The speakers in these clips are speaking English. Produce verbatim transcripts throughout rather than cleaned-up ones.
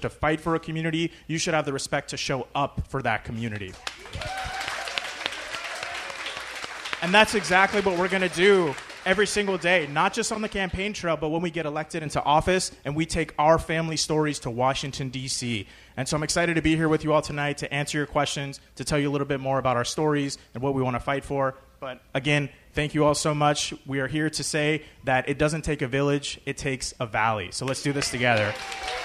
to fight for a community, you should have the respect to show up for that community. And that's exactly what we're going to do every single day, not just on the campaign trail, but when we get elected into office and we take our family stories to Washington, D C. And so I'm excited to be here with you all tonight to answer your questions, to tell you a little bit more about our stories and what we want to fight for. But again, thank you all so much. We are here to say that it doesn't take a village, it takes a valley. So let's do this together.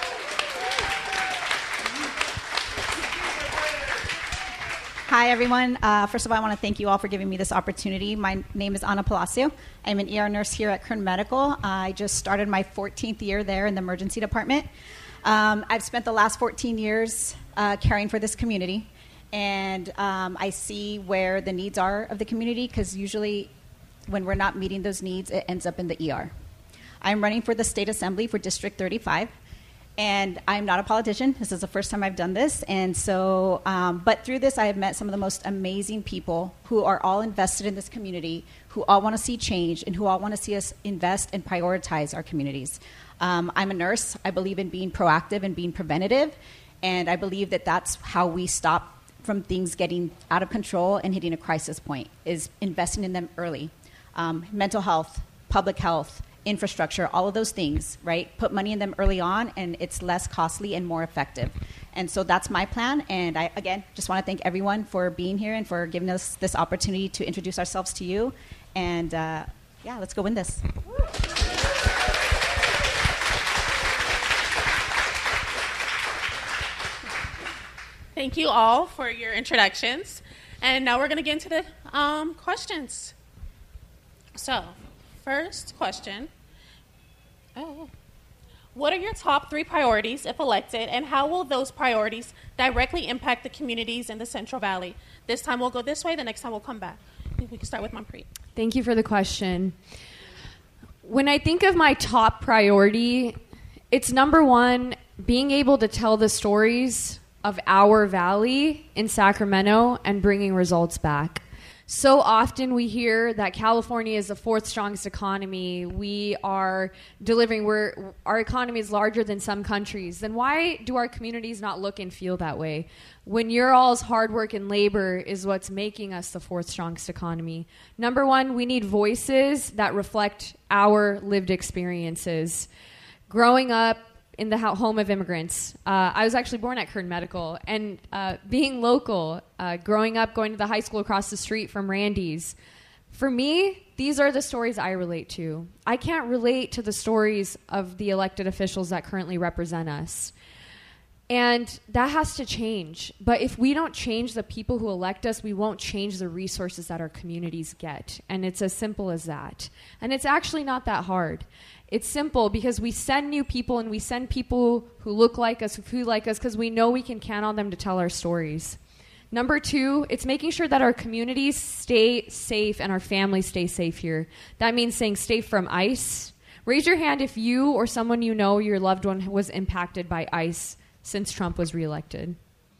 Hi, everyone. Uh, first of all, I want to thank you all for giving me this opportunity. My name is Ana Palacio. I'm an E R nurse here at Kern Medical. I just started my fourteenth year there in the emergency department. Um, I've spent the last fourteen years uh, caring for this community, and um, I see where the needs are of the community, because usually when we're not meeting those needs, it ends up in the E R. I'm running for the State Assembly for District thirty-five. And I'm not a politician. This is the first time I've done this. And so, um, but through this, I have met some of the most amazing people who are all invested in this community, who all want to see change, and who all want to see us invest and prioritize our communities. Um, I'm a nurse. I believe in being proactive and being preventative. And I believe that that's how we stop from things getting out of control and hitting a crisis point, is investing in them early. Um, mental health, public health, infrastructure, all of those things, right? Put money in them early on, and it's less costly and more effective. And so that's my plan. And I, again, just want to thank everyone for being here and for giving us this opportunity to introduce ourselves to you. And uh, yeah, let's go win this. Thank you all for your introductions. And now we're going to get into the um, questions. So, first question. Oh. What are your top three priorities if elected, and how will those priorities directly impact the communities in the Central Valley? This time we'll go this way, the next time we'll come back. We can start with Manpreet. Thank you for the question. When I think of my top priority, it's number one, being able to tell the stories of our valley in Sacramento and bringing results back. So often we hear that California is the fourth strongest economy. We are delivering, we're, our economy is larger than some countries. Then why do our communities not look and feel that way? When your all's hard work and labor is what's making us the fourth strongest economy. Number one, we need voices that reflect our lived experiences. Growing up in the home of immigrants. Uh, I was actually born at Kern Medical, and uh, being local, uh, growing up, going to the high school across the street from Randy's, for me, these are the stories I relate to. I can't relate to the stories of the elected officials that currently represent us. And that has to change. But if we don't change the people who elect us, we won't change the resources that our communities get. And it's as simple as that. And it's actually not that hard. It's simple because we send new people, and we send people who look like us, who feel like us, because we know we can count on them to tell our stories. Number two, it's making sure that our communities stay safe and our families stay safe here. That means saying stay from ICE. Raise your hand if you or someone you know, your loved one, was impacted by ICE since Trump was reelected.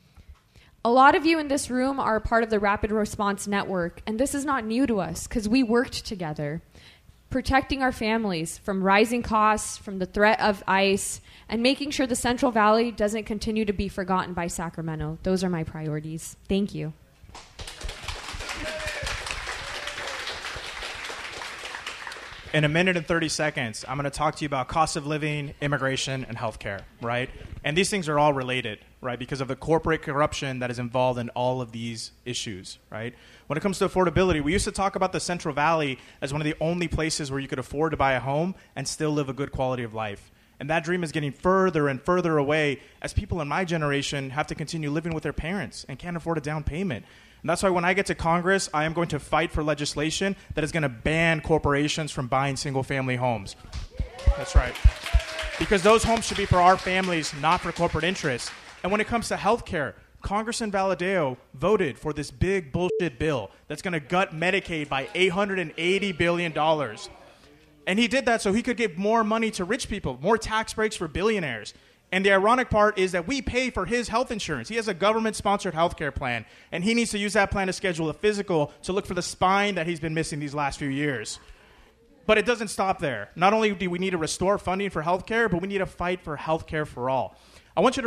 A lot of you in this room are part of the Rapid Response Network, and this is not new to us because we worked together. Protecting our families from rising costs, from the threat of ICE, and making sure the Central Valley doesn't continue to be forgotten by Sacramento. Those are my priorities. Thank you. In a minute and thirty seconds, I'm going to talk to you about cost of living, immigration, and healthcare, right? And these things are all related, right, because of the corporate corruption that is involved in all of these issues, right? When it comes to affordability, we used to talk about the Central Valley as one of the only places where you could afford to buy a home and still live a good quality of life. And that dream is getting further and further away as people in my generation have to continue living with their parents and can't afford a down payment. And that's why when I get to Congress, I am going to fight for legislation that is going to ban corporations from buying single-family homes. That's right. Because those homes should be for our families, not for corporate interests. And when it comes to health care, Congressman Valadao voted for this big bullshit bill that's going to gut Medicaid by eight hundred eighty billion dollars. And he did that so he could give more money to rich people, more tax breaks for billionaires. And the ironic part is that we pay for his health insurance. He has a government-sponsored health care plan, and he needs to use that plan to schedule a physical to look for the spine that he's been missing these last few years. But it doesn't stop there. Not only do we need to restore funding for health care, but we need to fight for health care for all. I want you to